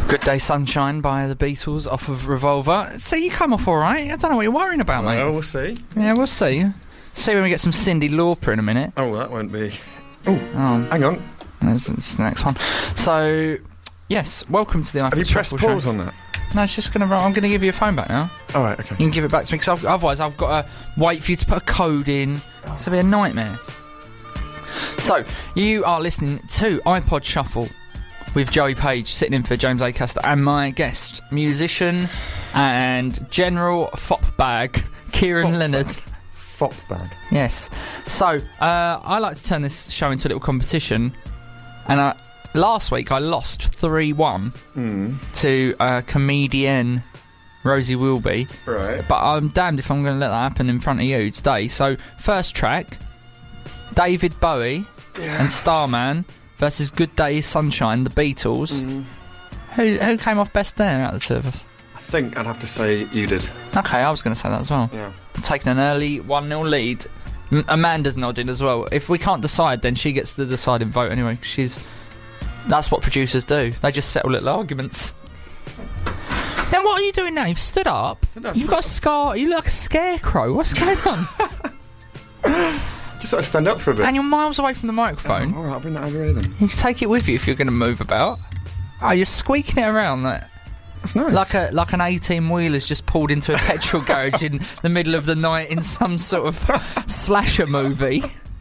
Good Day Sunshine by the Beatles off of Revolver. See, you come off alright. I don't know what you're worrying about, mate. Well, we'll see. Yeah, we'll see. See when we get some Cyndi Lauper in a minute. Oh, that won't be... Oh. Hang on. That's the next one. So, yes, welcome to the iPod Have you pressed Shuffle pause show. on that? No, it's just going to... I'm going to give you your phone back now. Alright, okay. You can give it back to me, because otherwise I've got to wait for you to put a code in. It's going to be a nightmare. So, you are listening to iPod Shuffle with Joey Page sitting in for James Acaster and my guest, musician and general fop bag, Kieran Leonard. Fop bag. Yes. So, I like to turn this show into a little competition, and last week I lost 3-1 to comedian Rosie Wilby. Right. But I'm damned if I'm going to let that happen in front of you today. So, first track, David Bowie and Starman versus Good Day Sunshine, the Beatles. Who came off best there out of the two of us? I think I'd have to say you did. Okay, I was going to say that as well. Yeah. Taking an early 1-0 lead. Amanda's nodding as well. If we can't decide, then she gets the deciding vote anyway. That's what producers do. They just settle little arguments. Then what are you doing now? You've stood up. You've got a scar. You look like a scarecrow. What's going on? Just sort of stand up for a bit. And you're miles away from the microphone. Alright, I'll bring that over here then. You can take it with you if you're going to move about. Oh, you're squeaking it around That's nice. like an 18-wheeler's just pulled into a petrol garage in the middle of the night in some sort of slasher movie.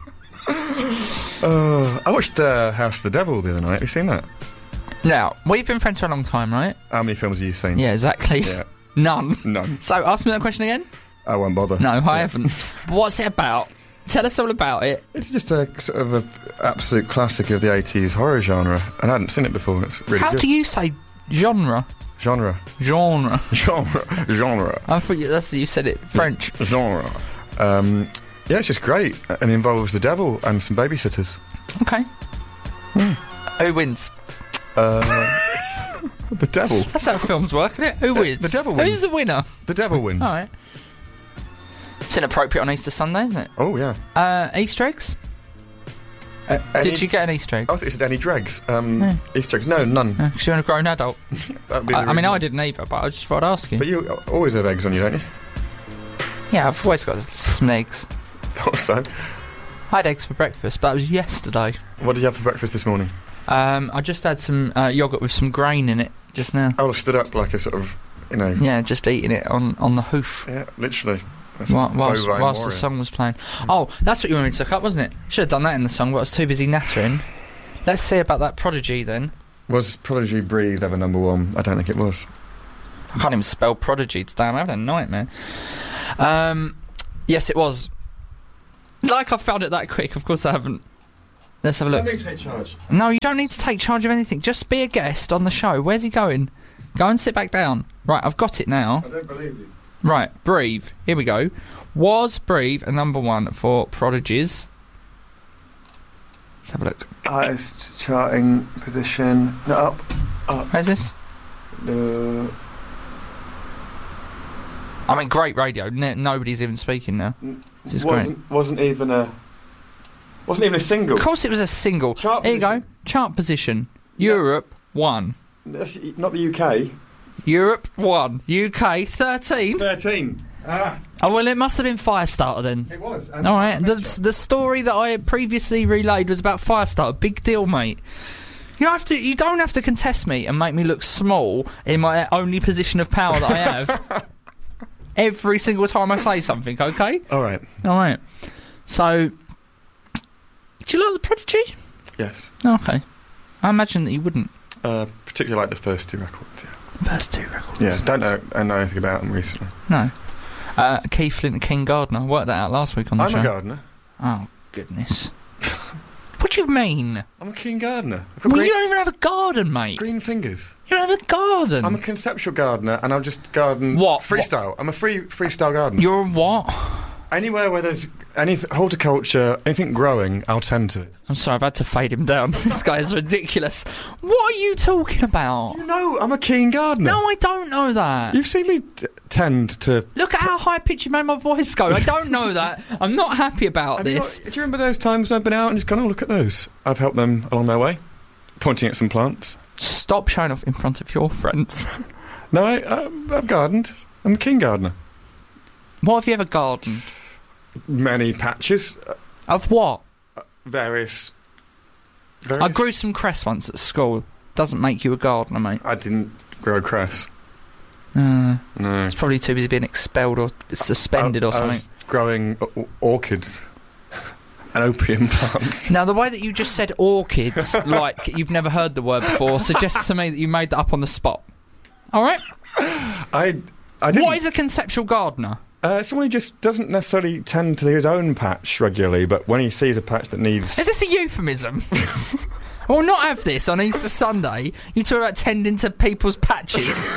I watched House of the Devil the other night. Have you seen that? Now, we've been friends for a long time, right? How many films have you seen? Yeah, exactly. Yeah. None. None. So, ask me that question again? I won't bother. No, I haven't. What's it about? Tell us all about it. It's just a sort of an absolute classic of the 80s horror genre, and I hadn't seen it before. It's really How good. do you say genre? Genre. Genre. Genre. I thought you said it French. Genre. Yeah, it's just great, and involves the devil and some babysitters. Okay. Who wins? The devil. That's how films work, isn't it? Who wins? The devil wins. Who's the winner? The devil wins. All right. It's inappropriate on Easter Sunday, isn't it? Oh, yeah. Easter eggs? Did you get an Easter egg? I thought you said any dregs. Easter eggs? No, none. Because you're a grown adult. That'd be I mean, really- I didn't either, but I just thought I'd ask you. But you always have eggs on you, don't you? Yeah, I've always got some eggs. Also. I had eggs for breakfast, but that was yesterday. What did you have for breakfast this morning? I just had some yoghurt with some grain in it just now. I would have stood up like a sort of, you know... Yeah, just eating it on the hoof. Yeah, literally. Whilst the song was playing. Oh, that's what you wanted me to look up, wasn't it? Should have done that in the song, but I was too busy nattering. Let's see about that Prodigy then. Was Prodigy Breathe ever number one? I don't think it was. I can't even spell Prodigy today. I'm having a nightmare. Yes, it was. Like I found it that quick. Of course I haven't. Let's have a look. I don't need to take charge. No, you don't need to take charge of anything. Just be a guest on the show. Where's he going? Go and sit back down. Right, I've got it now. I don't believe you. Right, Breathe. Here we go. Was Breathe a number one for Prodigies? Let's have a look. Highest charting position. No, up. Where's this? I mean, great radio. Nobody's even speaking now. This is great. Wasn't even a single. Of course it was a single. Chart Here you go. position. Chart position. Europe 1. That's not the UK. Europe 1. UK 13. 13. Ah, Oh, well, it must have been Firestarter then. it was. All right. The story that I previously relayed was about Firestarter. Big deal, mate. You don't have to contest me and make me look small in my only position of power that I have. Every single time I say something, okay? All right. All right. So, do you like the Prodigy? Yes. Okay. I imagine that you wouldn't. Particularly like the first two records. Yeah. First two records. Yeah. Don't know anything about them recently. No. Keith Flint and King Gardner. I worked that out last week on the show. I'm a gardener. Oh, goodness. What do you mean? I'm a keen gardener. I've got Well, you don't even have a garden, mate. green fingers. You don't have a garden. I'm a conceptual gardener, and I'll just garden. What? Freestyle. I'm a freestyle gardener. You're a what? Anywhere where there's any horticulture, anything growing, I'll tend to it. I'm sorry, I've had to fade him down. This guy is ridiculous. What are you talking about? You know, I'm a keen gardener. No, I don't know that. You've seen me tend to... Look at how high pitched you made my voice go. I don't know that. I'm not happy about Do you this. remember those times I've been out and just gone, oh, look at those? I've helped them along their way, pointing at some plants. Stop showing off in front of your friends. No, I've gardened. I'm a keen gardener. What have you ever gardened? Many patches. Of what? Various. I grew some cress once at school. Doesn't make you a gardener, mate. I didn't grow cress. No. No. It's probably too busy being expelled or suspended or I something. was growing orchids and opium plants. Now, the way that you just said orchids, like you've never heard the word before, suggests to me that you made that up on the spot. All right? I didn't. What is a conceptual gardener? Someone who just doesn't necessarily tend to his own patch regularly, but when he sees a patch that needs... Is this a euphemism? I will not have this on Easter Sunday. You talk about tending to people's patches.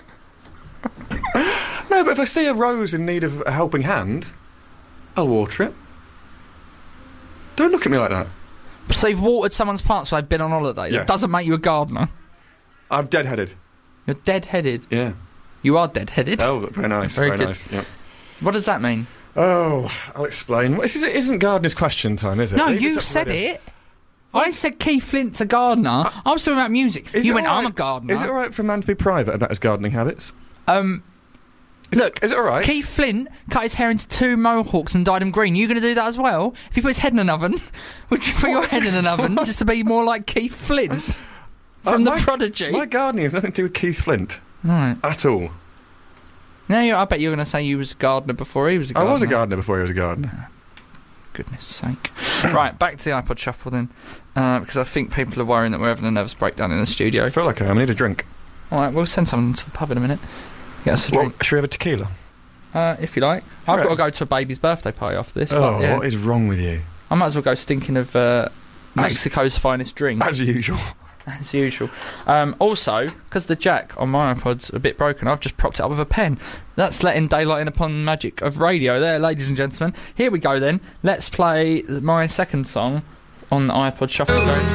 No, but if I see a rose in need of a helping hand, I'll water it. Don't look at me like that. So you've watered someone's plants while they've been on holiday. Yes. That doesn't make you a gardener. I'm dead-headed. You're dead-headed. Yeah. You are dead-headed. Oh, very nice. Very Very good. nice. Yep. What does that mean? Oh, I'll explain. This isn't gardener's question time, is it? No, Leave this you up to said later. it. I said Keith Flint's a gardener. I was talking about music. Is You it went, all I'm a right- gardener. Is it all right for a man to be private about his gardening habits? Look, Is it all right? Keith Flint cut his hair into 2 mohawks and dyed them green. You going to do that as well? If he put his head in an oven, would you put your head in an oven just to be more like Keith Flint from The Prodigy? My gardening has nothing to do with Keith Flint Right. at all. Now, I bet you're going to say you was a gardener before he was a I gardener. was a gardener before he was a gardener. Goodness sake. Right, back to the iPod Shuffle then. Because I think people are worrying that we're having a nervous breakdown in the studio. I feel like I need a drink. Alright, we'll send someone to the pub in a minute. Get us a Well, drink. should we have a tequila? If you like. I've Right. got to go to a baby's birthday party after this. Oh, but, yeah, what is wrong with you? I might as well go stinking of Mexico's finest drink. As usual. As usual. Also, because the jack on my iPod's a bit broken, I've just propped it up with a pen. That's letting daylight in upon the magic of radio there, ladies and gentlemen. Here we go then. Let's play my second song on the iPod Shuffle.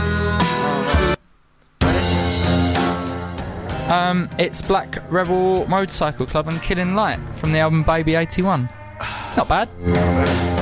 It's Black Rebel Motorcycle Club and Killing Light from the album Baby 81. Not bad.